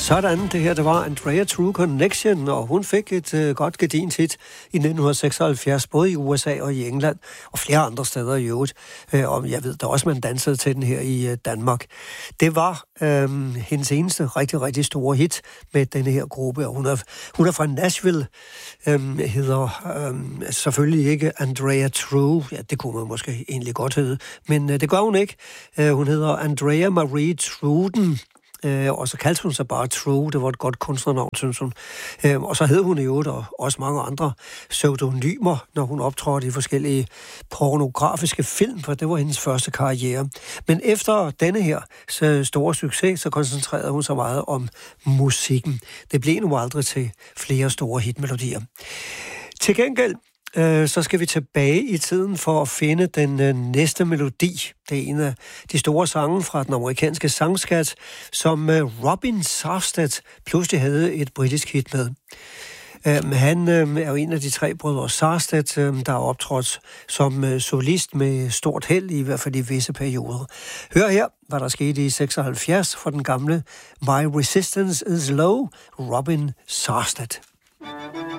Sådan, det her, det var Andrea True Connection, og hun fik et godt gedint hit i 1976, både i USA og i England, og flere andre steder i øvrigt. Og jeg ved da også, man dansede til den her i Danmark. Det var hendes eneste rigtig, rigtig store hit med denne her gruppe, og hun er fra Nashville, hedder selvfølgelig ikke Andrea True, ja, det kunne man måske egentlig godt hedde, men det gør hun ikke. Hun hedder Andrea Marie Truden, og så kaldte hun sig bare True. Det var et godt kunstnernavn, synes hun. Og så hed hun i øvrigt også mange andre pseudonymer, når hun optrådte i forskellige pornografiske film, for det var hendes første karriere. Men efter denne her store succes, så koncentrerede hun sig meget om musikken. Det blev nu aldrig til flere store hitmelodier. Til gengæld så skal vi tilbage i tiden for at finde den næste melodi. Det er en af de store sange fra den amerikanske sangskat, som Robin Sarstedt pludselig havde et britisk hit med. Han er jo en af de 3 brødre Sarstedt, der har optrådt som solist med stort held, i hvert fald i visse perioder. Hør her, hvad der skete i 76 for den gamle My Resistance is Low, Robin Sarstedt.